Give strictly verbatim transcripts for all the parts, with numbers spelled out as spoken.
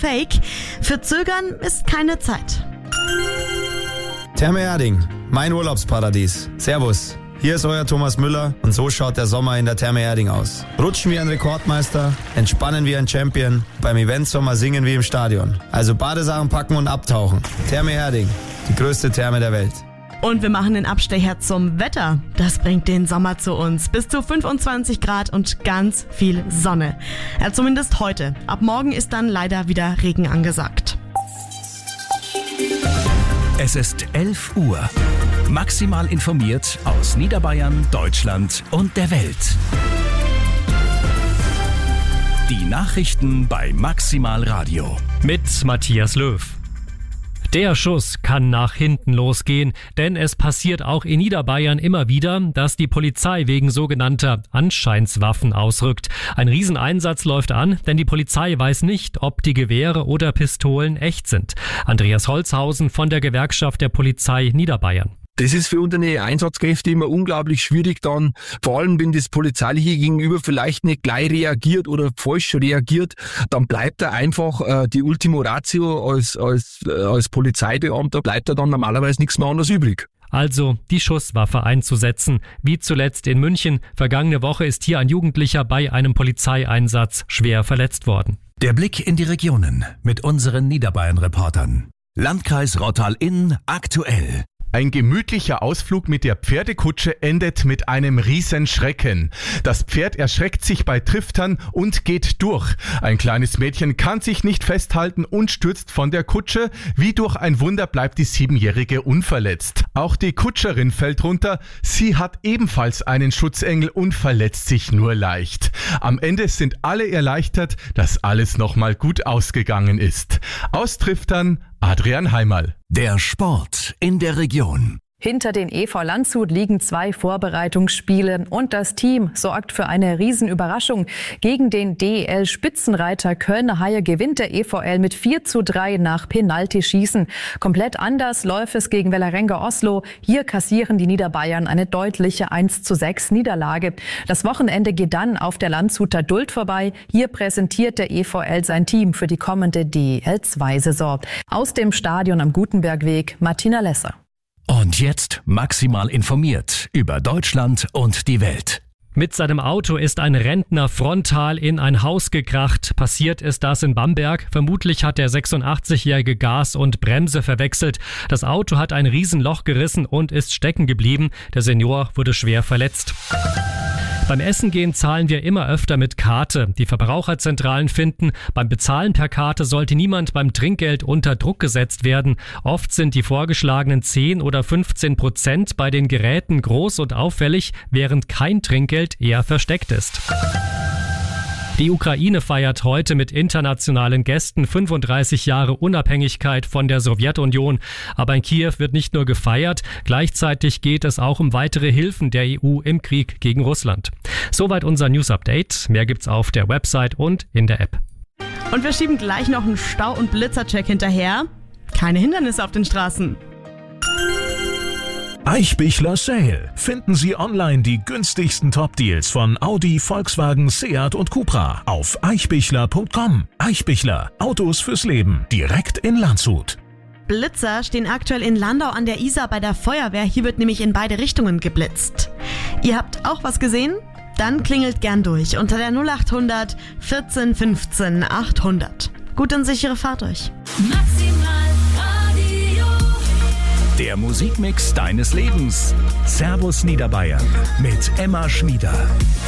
Fake. Für Zögern ist keine Zeit. Therme Erding, mein Urlaubsparadies. Servus, hier ist euer Thomas Müller und so schaut der Sommer in der Therme Erding aus. Rutschen wie ein Rekordmeister, entspannen wie ein Champion, beim Eventsommer singen wie im Stadion. Also Badesachen packen und abtauchen. Therme Erding, die größte Therme der Welt. Und wir machen den Abstecher zum Wetter. Das bringt den Sommer zu uns. Bis zu fünfundzwanzig Grad und ganz viel Sonne. Ja, zumindest heute. Ab morgen ist dann leider wieder Regen angesagt. Es ist elf Uhr. Maximal informiert aus Niederbayern, Deutschland und der Welt. Die Nachrichten bei Maximal Radio. Mit Matthias Löw. Der Schuss kann nach hinten losgehen, denn es passiert auch in Niederbayern immer wieder, dass die Polizei wegen sogenannter Anscheinswaffen ausrückt. Ein Rieseneinsatz läuft an, denn die Polizei weiß nicht, ob die Gewehre oder Pistolen echt sind. Andreas Holzhausen von der Gewerkschaft der Polizei Niederbayern. Das ist für unsere Einsatzkräfte immer unglaublich schwierig dann, vor allem wenn das Polizeiliche gegenüber vielleicht nicht gleich reagiert oder falsch reagiert, dann bleibt er einfach äh, die Ultimo Ratio als, als, äh, als Polizeibeamter, bleibt er dann normalerweise nichts mehr anderes übrig. Also die Schusswaffe einzusetzen, wie zuletzt in München. Vergangene Woche ist hier ein Jugendlicher bei einem Polizeieinsatz schwer verletzt worden. Der Blick in die Regionen mit unseren Niederbayern-Reportern. Landkreis Rottal-Inn aktuell. Ein gemütlicher Ausflug mit der Pferdekutsche endet mit einem Riesenschrecken. Das Pferd erschreckt sich bei Triftern und geht durch. Ein kleines Mädchen kann sich nicht festhalten und stürzt von der Kutsche. Wie durch ein Wunder bleibt die Siebenjährige unverletzt. Auch die Kutscherin fällt runter. Sie hat ebenfalls einen Schutzengel und verletzt sich nur leicht. Am Ende sind alle erleichtert, dass alles nochmal gut ausgegangen ist. Aus Triftern Adrian Heimerl. Der Sport in der Region. Hinter den E V Landshut liegen zwei Vorbereitungsspiele und das Team sorgt für eine Riesenüberraschung. Gegen den D E L-Spitzenreiter Kölner Haie gewinnt der E V L mit vier zu drei nach Penaltyschießen. Komplett anders läuft es gegen Vålerenga Oslo. Hier kassieren die Niederbayern eine deutliche eins zu sechs Niederlage. Das Wochenende geht dann auf der Landshuter Duld vorbei. Hier präsentiert der E V L sein Team für die kommende D E L zwei Saison. Aus dem Stadion am Gutenbergweg, Martina Lesser. Und jetzt maximal informiert über Deutschland und die Welt. Mit seinem Auto ist ein Rentner frontal in ein Haus gekracht. Passiert ist das in Bamberg. Vermutlich hat der sechsundachtzigjährige Gas und Bremse verwechselt. Das Auto hat ein Riesenloch gerissen und ist stecken geblieben. Der Senior wurde schwer verletzt. Beim Essen gehen zahlen wir immer öfter mit Karte. Die Verbraucherzentralen finden, beim Bezahlen per Karte sollte niemand beim Trinkgeld unter Druck gesetzt werden. Oft sind die vorgeschlagenen zehn oder fünfzehn Prozent bei den Geräten groß und auffällig, während kein Trinkgeld eher versteckt ist. Die Ukraine feiert heute mit internationalen Gästen fünfunddreißig Jahre Unabhängigkeit von der Sowjetunion. Aber in Kiew wird nicht nur gefeiert, gleichzeitig geht es auch um weitere Hilfen der E U im Krieg gegen Russland. Soweit unser News-Update. Mehr gibt's auf der Website und in der App. Und wir schieben gleich noch einen Stau- und Blitzercheck hinterher. Keine Hindernisse auf den Straßen. Eichbichler Sale. Finden Sie online die günstigsten Top-Deals von Audi, Volkswagen, Seat und Cupra auf eichbichler punkt com. Eichbichler. Autos fürs Leben. Direkt in Landshut. Blitzer stehen aktuell in Landau an der Isar bei der Feuerwehr. Hier wird nämlich in beide Richtungen geblitzt. Ihr habt auch was gesehen? Dann klingelt gern durch unter der null achthundert vierzehn fünfzehn achthundert. Gut und sichere Fahrt euch. Der Musikmix deines Lebens. Servus Niederbayern mit Emma Schmieder.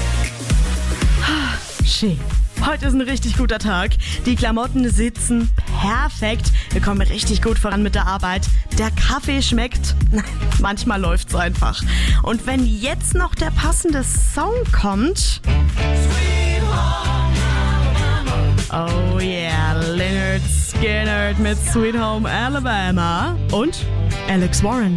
Schön. Heute ist ein richtig guter Tag. Die Klamotten sitzen perfekt. Wir kommen richtig gut voran mit der Arbeit. Der Kaffee schmeckt. Manchmal läuft's einfach. Und wenn jetzt noch der passende Song kommt. Oh yeah, Lynyrd Skynyrd mit Sweet Home Alabama und Alex Warren.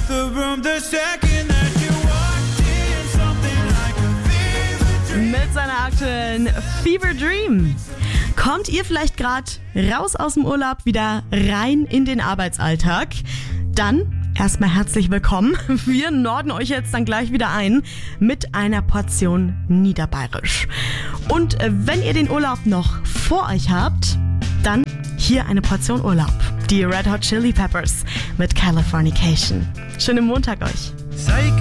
Mit seiner aktuellen Fever Dream. Kommt ihr vielleicht gerade raus aus dem Urlaub, wieder rein in den Arbeitsalltag? Dann erstmal herzlich willkommen. Wir norden euch jetzt dann gleich wieder ein mit einer Portion Niederbayerisch. Und wenn ihr den Urlaub noch vor euch habt, Dann hier eine Portion Urlaub. Die Red Hot Chili Peppers mit Californication. Schönen Montag euch. Sei